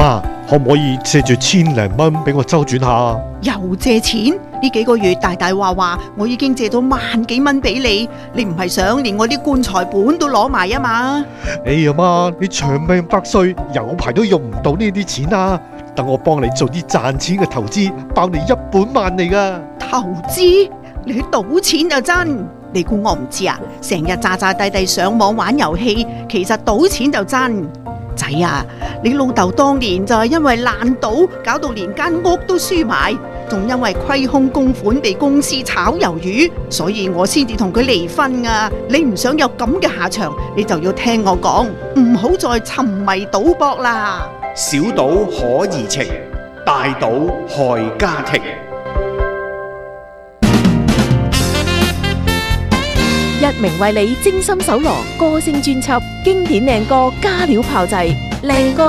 媽，可唔可以借住千零蚊俾我周轉下？ 又借錢？呢幾個月大大話我已經借咗萬幾蚊俾你，你唔係想連我啲棺材本都攞埋啊嘛？ 哎呀媽，你長命百歲，有排都用唔到呢啲錢啊！等我幫你做啲賺錢嘅投資，包你一本萬利噶。 投資？你去賭錢就真？你估我唔知啊？成日詐詐諦諦上網玩遊戲，其實賭錢就真。仔啊，你老豆當年就係因為爛賭，搞到連間屋都輸埋，仲因為虧空公款被公司炒魷魚，所以我先至同佢離婚啊！你唔想有咁嘅下場，你就要聽我講，唔好再沉迷賭博啦。 小賭可怡情，大賭害家庭。 一鳴為你精心搜羅歌聲專輯，經典靚歌加料炮製，靚歌